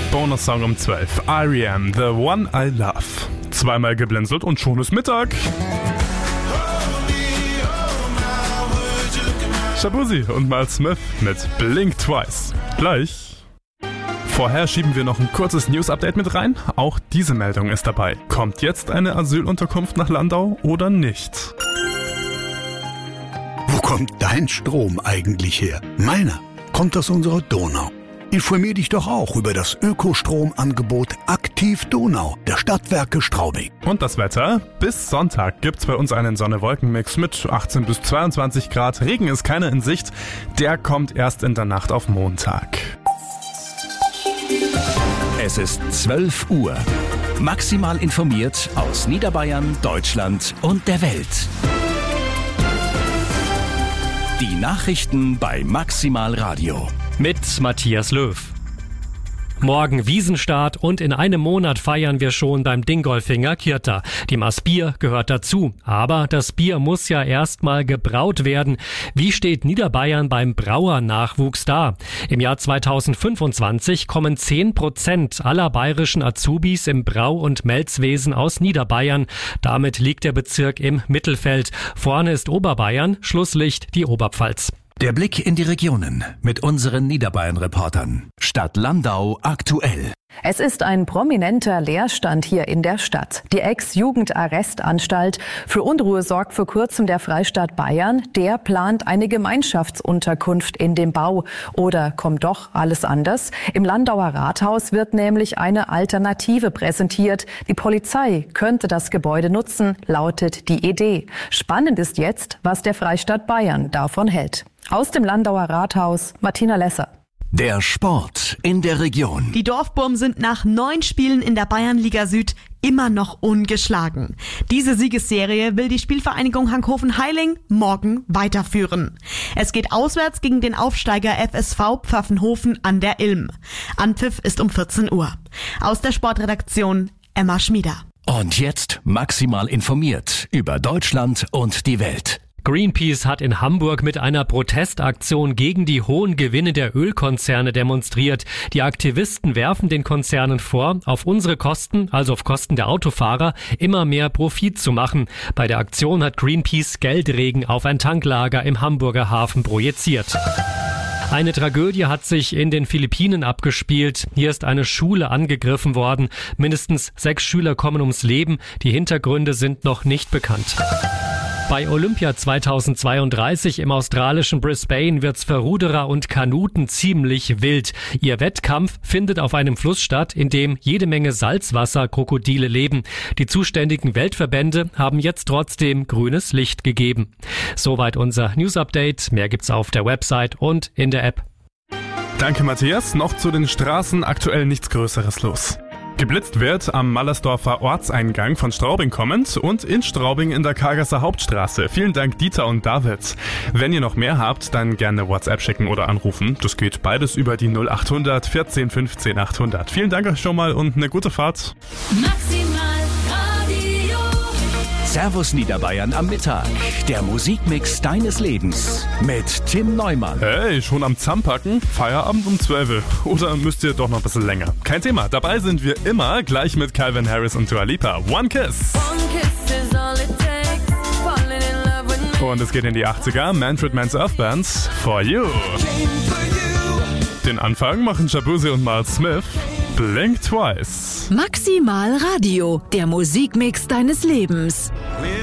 Bonussong um 12. R.E.M. The One I Love. Zweimal geblinzelt und schon ist Mittag. Shaboozey und Miles Smith mit Blink Twice. Gleich. Vorher schieben wir noch ein kurzes News-Update mit rein. Auch diese Meldung ist dabei. Kommt jetzt eine Asylunterkunft nach Landau oder nicht? Wo kommt dein Strom eigentlich her? Meiner kommt aus unserer Donau. Informier dich doch auch über das Ökostromangebot Aktiv Donau der Stadtwerke Straubing. Und das Wetter? Bis Sonntag gibt's bei uns einen Sonne-Wolken-Mix mit 18 bis 22 Grad. Regen ist keiner in Sicht. Der kommt erst in der Nacht auf Montag. Es ist 12 Uhr. Maximal informiert aus Niederbayern, Deutschland und der Welt. Die Nachrichten bei Maximal Radio. Mit Matthias Löw. Morgen Wiesenstart und in einem Monat feiern wir schon beim Dingolfinger Kirta. Die Maß Bier gehört dazu. Aber das Bier muss ja erstmal gebraut werden. Wie steht Niederbayern beim Brauernachwuchs da? Im Jahr 2025 kommen 10% aller bayerischen Azubis im Brau- und Melzwesen aus Niederbayern. Damit liegt der Bezirk im Mittelfeld. Vorne ist Oberbayern, Schlusslicht die Oberpfalz. Der Blick in die Regionen mit unseren Niederbayern-Reportern. Stadt Landau aktuell. Es ist ein prominenter Leerstand hier in der Stadt. Die Ex-Jugendarrestanstalt für Unruhe sorgt vor kurzem der Freistaat Bayern. Der plant eine Gemeinschaftsunterkunft in dem Bau. Oder kommt doch alles anders? Im Landauer Rathaus wird nämlich eine Alternative präsentiert. Die Polizei könnte das Gebäude nutzen, lautet die Idee. Spannend ist jetzt, was der Freistaat Bayern davon hält. Aus dem Landauer Rathaus, Martina Lesser. Der Sport in der Region. Die Dorfburm sind nach 9 Spielen in der Bayernliga Süd immer noch ungeschlagen. Diese Siegesserie will die Spielvereinigung Hankhofen-Heiling morgen weiterführen. Es geht auswärts gegen den Aufsteiger FSV Pfaffenhofen an der Ilm. Anpfiff ist um 14 Uhr. Aus der Sportredaktion Emma Schmieder. Und jetzt maximal informiert über Deutschland und die Welt. Greenpeace hat in Hamburg mit einer Protestaktion gegen die hohen Gewinne der Ölkonzerne demonstriert. Die Aktivisten werfen den Konzernen vor, auf unsere Kosten, also auf Kosten der Autofahrer, immer mehr Profit zu machen. Bei der Aktion hat Greenpeace Geldregen auf ein Tanklager im Hamburger Hafen projiziert. Eine Tragödie hat sich in den Philippinen abgespielt. Hier ist eine Schule angegriffen worden. Mindestens 6 Schüler kommen ums Leben. Die Hintergründe sind noch nicht bekannt. Bei Olympia 2032 im australischen Brisbane wird's für Ruderer und Kanuten ziemlich wild. Ihr Wettkampf findet auf einem Fluss statt, in dem jede Menge Salzwasserkrokodile leben. Die zuständigen Weltverbände haben jetzt trotzdem grünes Licht gegeben. Soweit unser News-Update. Mehr gibt's auf der Website und in der App. Danke, Matthias. Noch zu den Straßen aktuell nichts Größeres los. Geblitzt wird am Mallersdorfer Ortseingang von Straubing kommend und in Straubing in der Kargasser Hauptstraße. Vielen Dank, Dieter und David. Wenn ihr noch mehr habt, dann gerne WhatsApp schicken oder anrufen. Das geht beides über die 0800 14 15 800. Vielen Dank euch schon mal und eine gute Fahrt. Servus Niederbayern am Mittag. Der Musikmix deines Lebens mit Tim Neumann. Hey, schon am Zahnpacken? Feierabend um 12 oder müsst ihr doch noch ein bisschen länger? Kein Thema, dabei sind wir immer gleich mit Calvin Harris und Dua Lipa. One Kiss. Und es geht in die 80er. Manfred Mann's Earth Bands. For You. Den Anfang machen Shaboozey und Miles Smith. Blink Twice. Maximal Radio, der Musikmix deines Lebens. We're